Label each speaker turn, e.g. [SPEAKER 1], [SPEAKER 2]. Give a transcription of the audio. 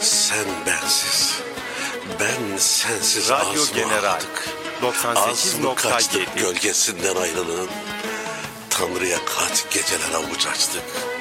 [SPEAKER 1] Sen bensiz, ben sensiz
[SPEAKER 2] Radyo
[SPEAKER 1] az mı
[SPEAKER 2] General
[SPEAKER 1] ağladık? Az mı kaçtık
[SPEAKER 2] 98.7
[SPEAKER 1] gölgesinden ayrılığın? Tanrı'ya kaç geceler avuç açtık?